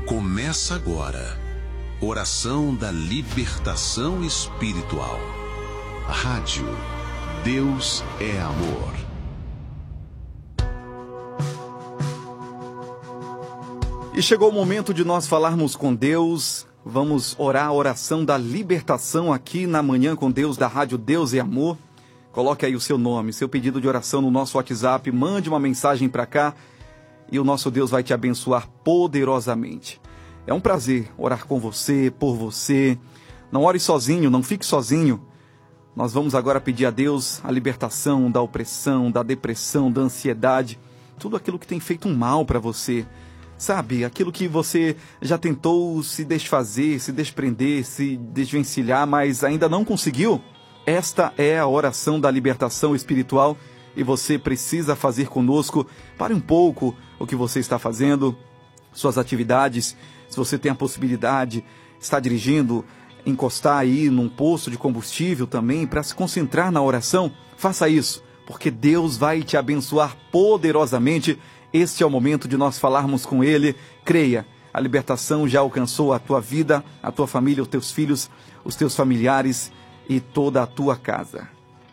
Começa agora. Oração da Libertação Espiritual. Rádio Deus é Amor. E chegou o momento de nós falarmos com Deus. Vamos orar a oração da libertação aqui na Manhã com Deus da Rádio Deus é Amor. Coloque aí o seu nome, seu pedido de oração no nosso WhatsApp, mande uma mensagem para cá e o nosso Deus vai te abençoar poderosamente. É um prazer orar com você, por você. Não ore sozinho, não fique sozinho. Nós vamos agora pedir a Deus a libertação da opressão, da depressão, da ansiedade, tudo aquilo que tem feito um mal para você. Sabe, aquilo que você já tentou se desfazer, se desprender, se desvencilhar, mas ainda não conseguiu? Esta é a oração da libertação espiritual e você precisa fazer conosco. Pare um pouco o que você está fazendo, suas atividades. Se você tem a possibilidade, está dirigindo, encostar aí num posto de combustível também para se concentrar na oração, faça isso, porque Deus vai te abençoar poderosamente. Este é o momento de nós falarmos com Ele. Creia, a libertação já alcançou a tua vida, a tua família, os teus filhos, os teus familiares e toda a tua casa.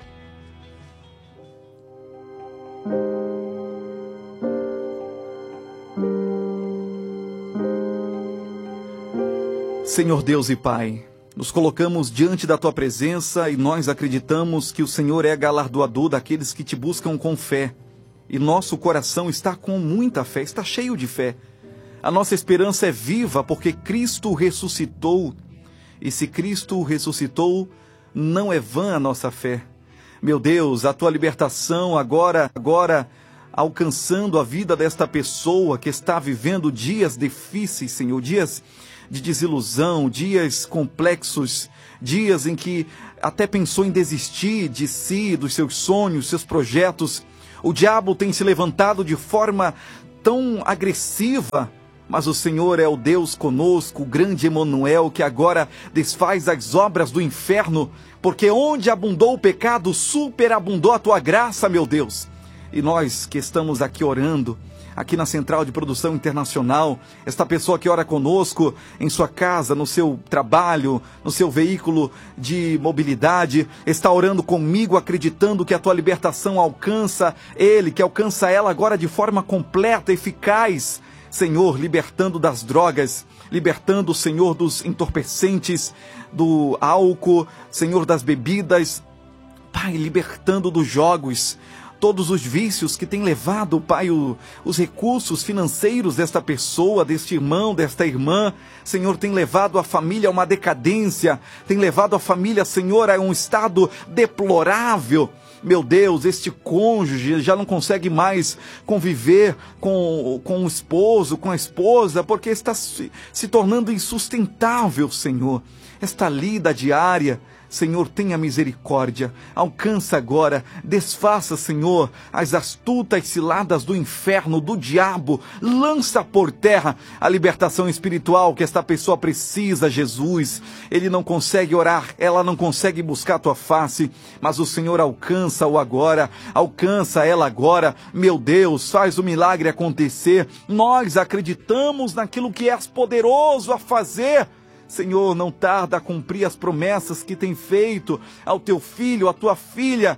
Senhor Deus e Pai, nos colocamos diante da Tua presença e nós acreditamos que o Senhor é galardoador daqueles que Te buscam com fé. E nosso coração está com muita fé, está cheio de fé. A nossa esperança é viva porque Cristo ressuscitou. E se Cristo ressuscitou, não é vã a nossa fé. Meu Deus, a Tua libertação agora alcançando a vida desta pessoa que está vivendo dias difíceis, Senhor, dias de desilusão, dias complexos, dias em que até pensou em desistir de si, dos seus sonhos, seus projetos. O diabo tem se levantado de forma tão agressiva, mas o Senhor é o Deus conosco, o grande Emanuel, que agora desfaz as obras do inferno, porque onde abundou o pecado, superabundou a Tua graça, meu Deus. E nós que estamos aqui orando, aqui na Central de Produção Internacional, esta pessoa que ora conosco em sua casa, no seu trabalho, no seu veículo de mobilidade, está orando comigo, acreditando que a Tua libertação alcança ele, que alcança ela agora de forma completa, eficaz. Senhor, libertando das drogas, libertando, Senhor, dos entorpecentes, do álcool, Senhor, das bebidas, Pai, libertando dos jogos, todos os vícios que têm levado, Pai, os recursos financeiros desta pessoa, deste irmão, desta irmã, Senhor, tem levado a família a uma decadência, tem levado a família, Senhor, a um estado deplorável. Meu Deus, este cônjuge já não consegue mais conviver com o esposo, com a esposa, porque está se tornando insustentável, Senhor. Esta lida diária, Senhor, tenha misericórdia, alcança agora, desfaça, Senhor, as astutas ciladas do inferno, do diabo, lança por terra a libertação espiritual que esta pessoa precisa, Jesus. Ele não consegue orar, ela não consegue buscar a Tua face, mas o Senhor alcança-o agora, alcança ela agora. Meu Deus, faz o milagre acontecer. Nós acreditamos naquilo que és poderoso a fazer. Senhor, não tarda a cumprir as promessas que tem feito ao Teu filho, à Tua filha.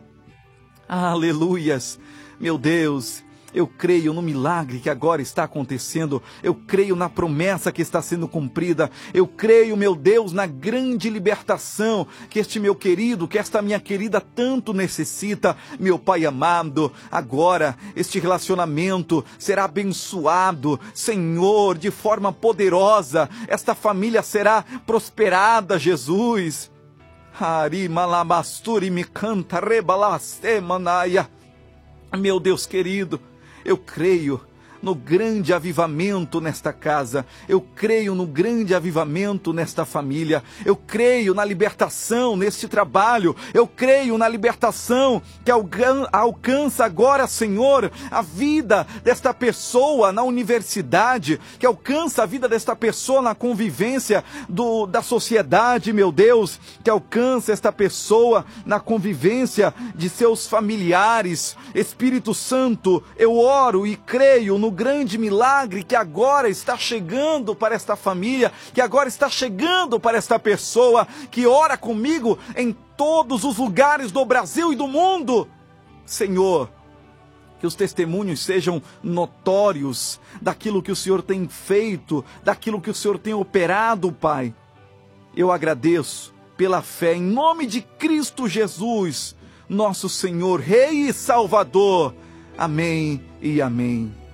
Aleluias, meu Deus. Eu creio no milagre que agora está acontecendo. Eu creio na promessa que está sendo cumprida. Eu creio, meu Deus, na grande libertação que este meu querido, que esta minha querida tanto necessita. Meu Pai amado, agora este relacionamento será abençoado, Senhor, de forma poderosa. Esta família será prosperada, Jesus. Hari malabasturi me canta rebalaste manaia. Meu Deus querido, eu creio no grande avivamento nesta casa, eu creio no grande avivamento nesta família, eu creio na libertação neste trabalho, eu creio na libertação que alcança agora, Senhor, a vida desta pessoa na universidade, que alcança a vida desta pessoa na convivência da sociedade, meu Deus, que alcança esta pessoa na convivência de seus familiares. Espírito Santo, eu oro e creio no no grande milagre que agora está chegando para esta família, que agora está chegando para esta pessoa que ora comigo em todos os lugares do Brasil e do mundo. Senhor, que os testemunhos sejam notórios daquilo que o Senhor tem feito, daquilo que o Senhor tem operado, Pai. Eu agradeço pela fé em nome de Cristo Jesus, nosso Senhor, Rei e Salvador. Amém e amém.